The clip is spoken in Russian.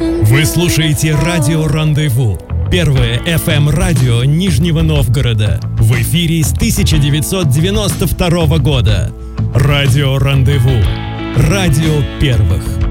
Вы слушаете радио «Рандеву», первое FM-радио Нижнего Новгорода. В эфире с 1992 года. Радио «Рандеву», радио первых.